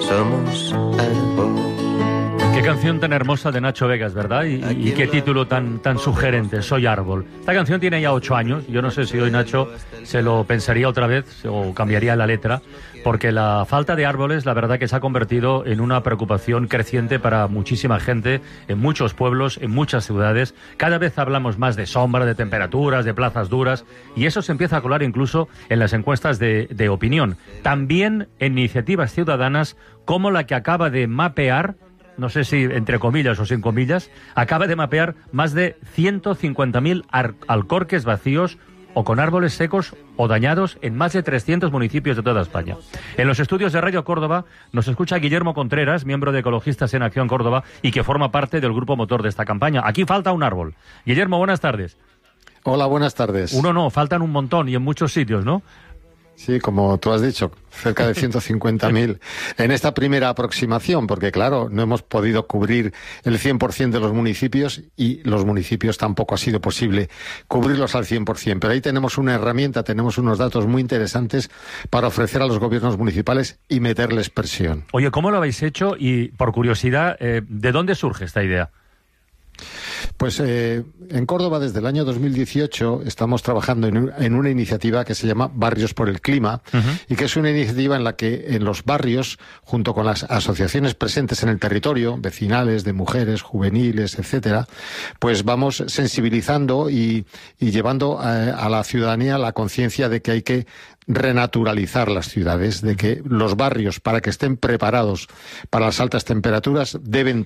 somos árbol. Qué canción tan hermosa de Nacho Vegas, ¿verdad? Y qué título tan sugerente, Soy Árbol. Esta canción tiene ya 8 años. Yo no sé si hoy Nacho se lo pensaría otra vez o cambiaría la letra, porque la falta de árboles, la verdad que se ha convertido en una preocupación creciente para muchísima gente, en muchos pueblos, en muchas ciudades. Cada vez hablamos más de sombra, de temperaturas, de plazas duras, y eso se empieza a colar incluso en las encuestas de opinión. También en iniciativas ciudadanas como la que acaba de mapear, no sé si entre comillas o sin comillas, acaba de mapear más de 150.000 alcorques vacíos o con árboles secos o dañados en más de 300 municipios de toda España. En los estudios de Radio Córdoba nos escucha Guillermo Contreras, miembro de Ecologistas en Acción Córdoba y que forma parte del grupo motor de esta campaña. Aquí falta un árbol. Guillermo, buenas tardes. Hola, buenas tardes. Uno no, faltan un montón y en muchos sitios, ¿no? Sí, como tú has dicho, cerca de 150.000 en esta primera aproximación, porque claro, no hemos podido cubrir el 100% de los municipios y los municipios tampoco ha sido posible cubrirlos al 100%. Pero ahí tenemos una herramienta, tenemos unos datos muy interesantes para ofrecer a los gobiernos municipales y meterles presión. Oye, ¿cómo lo habéis hecho? Y por curiosidad, ¿de dónde surge esta idea? Pues en Córdoba desde el año 2018 estamos trabajando en una iniciativa que se llama Barrios por el Clima, y que es una iniciativa en la que en los barrios, junto con las asociaciones presentes en el territorio, vecinales, de mujeres, juveniles, etcétera, pues vamos sensibilizando y llevando a la ciudadanía la conciencia de que hay que renaturalizar las ciudades, de que los barrios, para que estén preparados para las altas temperaturas, deben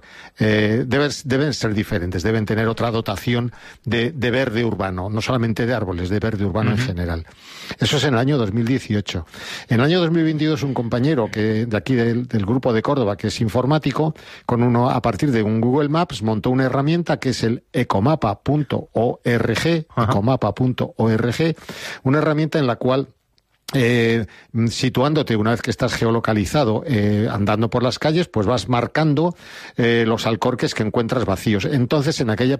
ser diferentes, deben tener otra dotación de verde urbano, no solamente de árboles, de verde urbano en general. Eso es en el año 2018. En el año 2022 un compañero de aquí del grupo de Córdoba, que es informático, a partir de un Google Maps montó una herramienta que es el ecomapa.org, una herramienta en la cual situándote, una vez que estás geolocalizado, andando por las calles, pues vas marcando los alcorques que encuentras vacíos. Entonces, en aquella